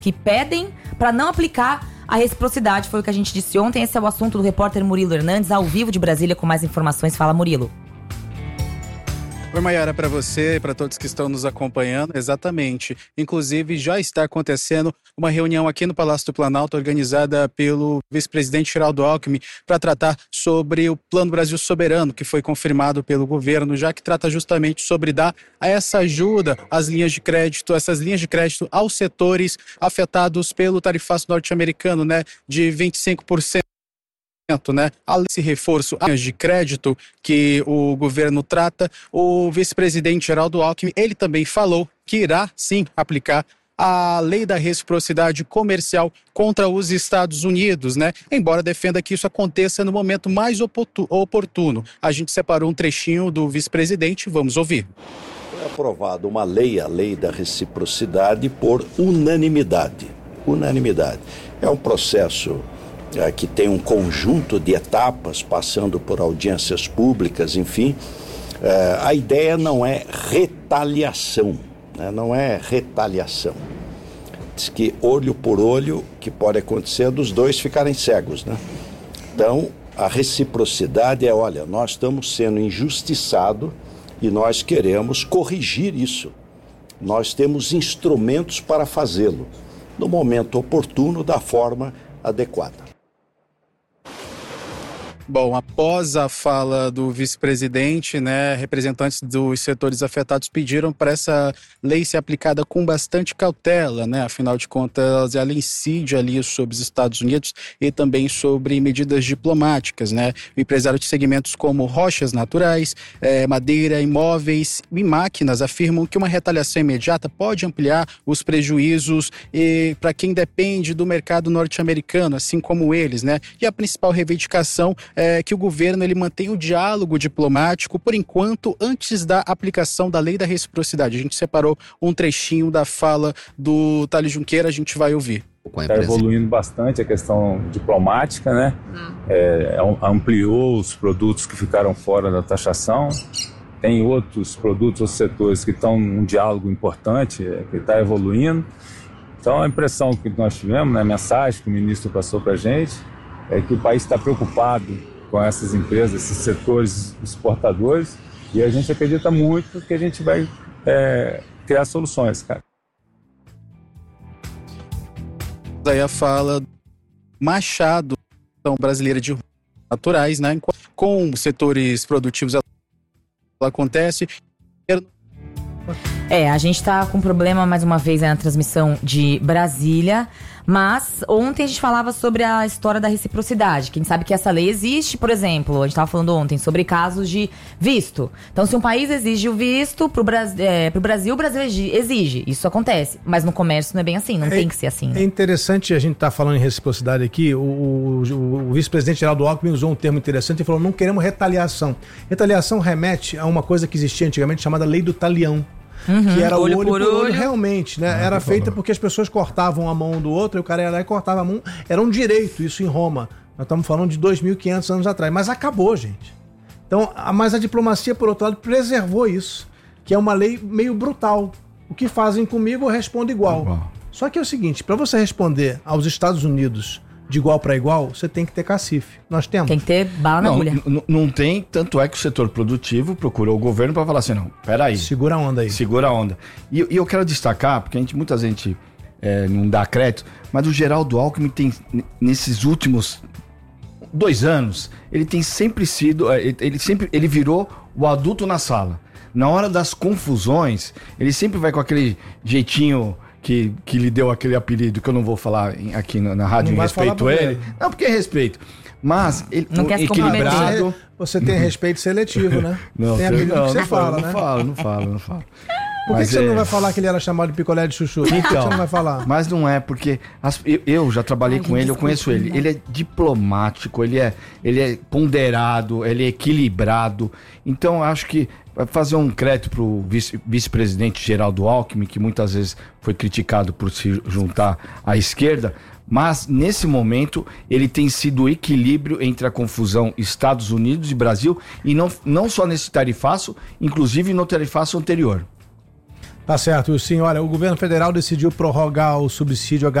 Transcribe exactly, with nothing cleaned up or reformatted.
que pedem para não aplicar a reciprocidade. Foi o que a gente disse ontem. Esse é o assunto do repórter Murilo Hernandes, ao vivo de Brasília, com mais informações. Fala, Murilo. Oi, Mayara, para você e para todos que estão nos acompanhando, exatamente. Inclusive, já está acontecendo uma reunião aqui no Palácio do Planalto, organizada pelo vice-presidente Geraldo Alckmin, para tratar sobre o Plano Brasil Soberano, que foi confirmado pelo governo, já que trata justamente sobre dar essa ajuda às linhas de crédito, essas linhas de crédito aos setores afetados pelo tarifaço norte-americano, né, de vinte e cinco por cento. Né? Além desse reforço de crédito que o governo trata, o vice-presidente Geraldo Alckmin, ele também falou que irá sim aplicar a lei da reciprocidade comercial contra os Estados Unidos, né? Embora defenda que isso aconteça no momento mais oportuno. A gente separou um trechinho do vice-presidente, vamos ouvir. Foi aprovada uma lei, a lei da reciprocidade, por unanimidade. Unanimidade. É um processo É, que tem um conjunto de etapas, passando por audiências públicas, enfim. É, a ideia não é retaliação, né? Não é retaliação. Diz que olho por olho, que pode acontecer dos dois ficarem cegos, né? Então, a reciprocidade é, olha, nós estamos sendo injustiçados e nós queremos corrigir isso. Nós temos instrumentos para fazê-lo, no momento oportuno, da forma adequada. Bom, após a fala do vice-presidente, né, representantes dos setores afetados pediram para essa lei ser aplicada com bastante cautela, né? Afinal de contas, ela incide ali sobre os Estados Unidos e também sobre medidas diplomáticas, né? O empresário de segmentos como rochas naturais, é, madeira, imóveis e máquinas afirmam que uma retaliação imediata pode ampliar os prejuízos para quem depende do mercado norte-americano, assim como eles, né? E a principal reivindicação é que o governo ele mantém o diálogo diplomático, por enquanto, antes da aplicação da lei da reciprocidade. A gente separou um trechinho da fala do Thales Junqueira, a gente vai ouvir. Está evoluindo bastante a questão diplomática, né? Hum. É, ampliou os produtos que ficaram fora da taxação. Tem outros produtos, outros setores que estão num diálogo importante, que está evoluindo. Então, a impressão que nós tivemos, né, a mensagem que o ministro passou para a gente, é que o país está preocupado com essas empresas, esses setores exportadores, e a gente acredita muito que a gente vai é, criar soluções, cara. Daí a fala Machado, brasileira de naturais, né? Com setores produtivos, ela acontece. É, a gente tá com problema mais uma vez na transmissão de Brasília, mas ontem a gente falava sobre a história da reciprocidade. Quem sabe que essa lei existe, por exemplo, a gente tava falando ontem sobre casos de visto. Então, se um país exige o visto pro, Bras- é, pro Brasil, o Brasil exige. Isso acontece, mas no comércio não é bem assim, não é, tem que ser assim. Né? É interessante a gente tá falando em reciprocidade aqui, o, o, o vice-presidente Geraldo Alckmin usou um termo interessante e falou, não queremos retaliação. Retaliação remete a uma coisa que existia antigamente chamada lei do talião. Uhum, que era olho, olho por olho, olho realmente, né? Ah, era feita favor. Porque as pessoas cortavam a mão do outro e o cara ia lá e cortava a mão. Era um direito, isso em Roma. Nós estamos falando de dois mil e quinhentos anos atrás. Mas acabou, gente. Então, a, mas a diplomacia, por outro lado, preservou isso. Que é uma lei meio brutal. O que fazem comigo, eu respondo igual. Uhum. Só que é o seguinte, para você responder aos Estados Unidos de igual para igual, você tem que ter cacife. Nós temos. Tem que ter bala na não, agulha. N- não tem, tanto é que o setor produtivo procurou o governo para falar assim, não, peraí. Segura a onda aí. Segura a onda. E, e eu quero destacar, porque a gente, muita gente é, não dá crédito, mas o Geraldo Alckmin tem, nesses últimos dois anos, ele tem sempre sido, ele, ele sempre, ele virou o adulto na sala. Na hora das confusões, ele sempre vai com aquele jeitinho que, que lhe deu aquele apelido, que eu não vou falar em, aqui na, na rádio, em respeito a ele. Não, porque é respeito. Mas ele não quer se equilibrado. Você, você tem respeito seletivo, né? Não, tem apelido não, que você não fala, falo, né? Não falo, não falo, não falo. Por que, que você é... não vai falar que ele era chamado de picolé de chuchu? Por que você não vai falar? Mas não é, porque as, eu, eu já trabalhei Ai, com ele, eu conheço ele. Ele é diplomático, ele é, ele é ponderado, ele é equilibrado. Então, eu acho que vai fazer um crédito para o vice, vice-presidente Geraldo Alckmin, que muitas vezes foi criticado por se juntar à esquerda, mas nesse momento ele tem sido o equilíbrio entre a confusão Estados Unidos e Brasil, e não, não só nesse tarifaço, inclusive no tarifaço anterior. Tá certo, sim. Olha, o governo federal decidiu prorrogar o subsídio